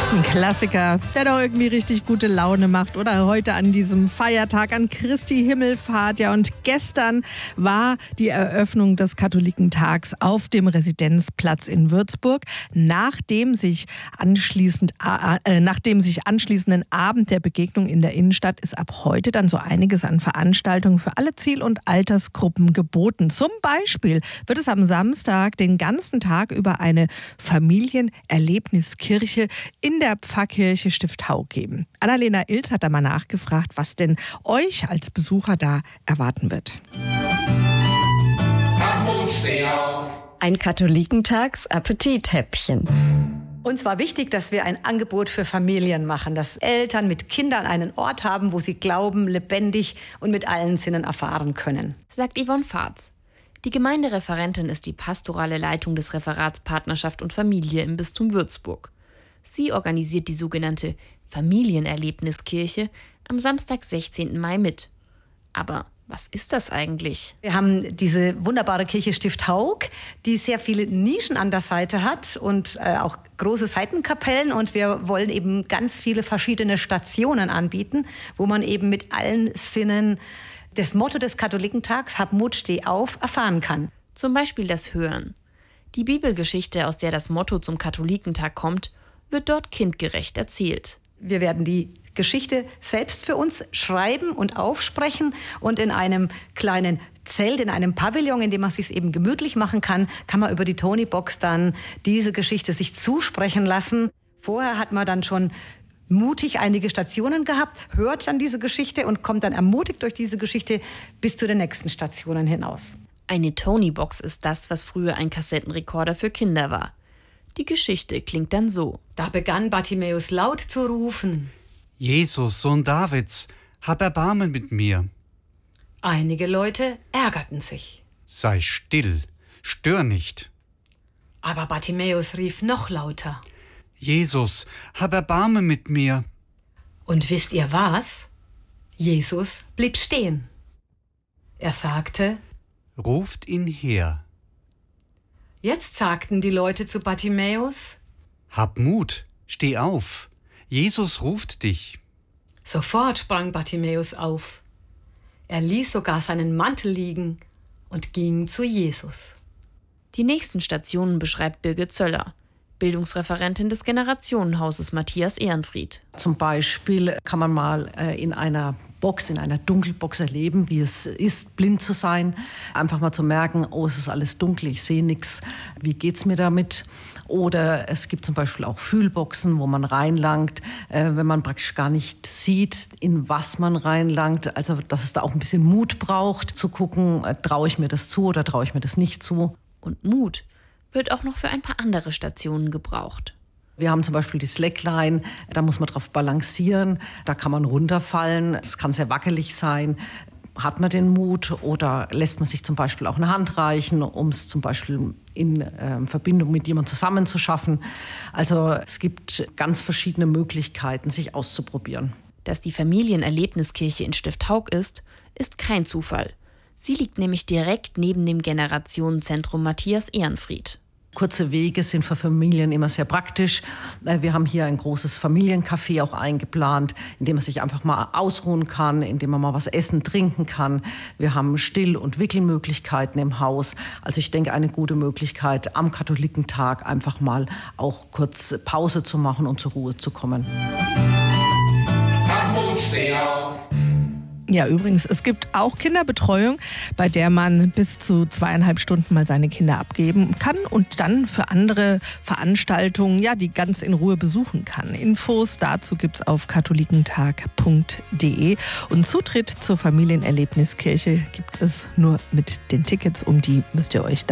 Ein Klassiker, der doch irgendwie richtig gute Laune macht. Oder heute an diesem Feiertag, an Christi Himmelfahrt. Ja, und gestern war die Eröffnung des Katholikentags auf dem Residenzplatz in Würzburg. Nach dem sich anschließenden Abend der Begegnung in der Innenstadt ist ab heute dann so einiges an Veranstaltungen für alle Ziel- und Altersgruppen geboten. Zum Beispiel wird es am Samstag den ganzen Tag über eine Familienerlebniskirche in der Pfarrkirche Stift Haug geben. Annalena Ilz hat da mal nachgefragt, was denn euch als Besucher da erwarten wird. Ein Katholikentags-Appetithäppchen. Uns war wichtig, dass wir ein Angebot für Familien machen, dass Eltern mit Kindern einen Ort haben, wo sie Glauben lebendig und mit allen Sinnen erfahren können. Sagt Yvonne Fahrz. Die Gemeindereferentin ist die pastorale Leitung des Referats Partnerschaft und Familie im Bistum Würzburg. Sie organisiert die sogenannte Familienerlebniskirche am Samstag, 16. Mai mit. Aber was ist das eigentlich? Wir haben diese wunderbare Kirche Stift Haug, die sehr viele Nischen an der Seite hat und auch große Seitenkapellen. Und wir wollen eben ganz viele verschiedene Stationen anbieten, wo man eben mit allen Sinnen das Motto des Katholikentags, Hab Mut, steh auf, erfahren kann. Zum Beispiel das Hören. Die Bibelgeschichte, aus der das Motto zum Katholikentag kommt, wird dort kindgerecht erzählt. Wir werden die Geschichte selbst für uns schreiben und aufsprechen und in einem kleinen Zelt, in einem Pavillon, in dem man es sich eben gemütlich machen kann, kann man über die Tonybox dann diese Geschichte sich zusprechen lassen. Vorher hat man dann schon mutig einige Stationen gehabt, hört dann diese Geschichte und kommt dann ermutigt durch diese Geschichte bis zu den nächsten Stationen hinaus. Eine Tonybox ist das, was früher ein Kassettenrekorder für Kinder war. Die Geschichte klingt dann so. Da begann Bartimäus laut zu rufen: Jesus, Sohn Davids, hab Erbarmen mit mir. Einige Leute ärgerten sich. Sei still, stör nicht. Aber Bartimäus rief noch lauter: Jesus, hab Erbarmen mit mir. Und wisst ihr was? Jesus blieb stehen. Er sagte: Ruft ihn her. Jetzt sagten die Leute zu Bartimäus: Hab Mut, steh auf. Jesus ruft dich. Sofort sprang Bartimäus auf. Er ließ sogar seinen Mantel liegen und ging zu Jesus. Die nächsten Stationen beschreibt Birgit Zöller, Bildungsreferentin des Generationenhauses Matthias Ehrenfried. Zum Beispiel kann man mal in einer Box, in einer Dunkelbox erleben, wie es ist, blind zu sein. Einfach mal zu merken, oh, es ist alles dunkel, ich sehe nichts, wie geht's mir damit? Oder es gibt zum Beispiel auch Fühlboxen, wo man reinlangt, wenn man praktisch gar nicht sieht, in was man reinlangt. Also, dass es da auch ein bisschen Mut braucht, zu gucken, traue ich mir das zu oder traue ich mir das nicht zu. Und Mut wird auch noch für ein paar andere Stationen gebraucht. Wir haben zum Beispiel die Slackline, da muss man drauf balancieren, da kann man runterfallen, das kann sehr wackelig sein. Hat man den Mut oder lässt man sich zum Beispiel auch eine Hand reichen, um es zum Beispiel in Verbindung mit jemandem zusammen zu schaffen? Also es gibt ganz verschiedene Möglichkeiten, sich auszuprobieren. Dass die Familienerlebniskirche in Stift Haug ist kein Zufall. Sie liegt nämlich direkt neben dem Generationenzentrum Matthias Ehrenfried. Kurze Wege sind für Familien immer sehr praktisch. Wir haben hier ein großes Familiencafé auch eingeplant, in dem man sich einfach mal ausruhen kann, in dem man mal was essen, trinken kann. Wir haben Still- und Wickelmöglichkeiten im Haus. Also ich denke, eine gute Möglichkeit, am Katholikentag einfach mal auch kurz Pause zu machen und zur Ruhe zu kommen. Ja, übrigens, es gibt auch Kinderbetreuung, bei der man bis zu 2,5 Stunden mal seine Kinder abgeben kann und dann für andere Veranstaltungen, ja, die ganz in Ruhe besuchen kann. Infos dazu gibt's auf katholikentag.de. Und Zutritt zur Familienerlebniskirche gibt es nur mit den Tickets, um die müsst ihr euch